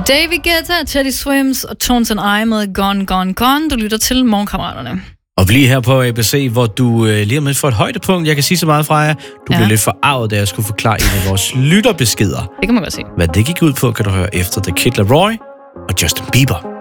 David Guetta, Teddy Swims og Tones and I med Gone, Gone, Gone. Du lytter til Morgenkammeraterne. Og lige her på ABC, hvor du lige om lidt får et højdepunkt. Jeg kan sige så meget fra jer. Du blev lidt forarvet, da jeg skulle forklare en af vores lytterbeskeder. Det kan man godt se. Hvad det gik ud på, kan du høre efter The Kid Laroi og Justin Bieber.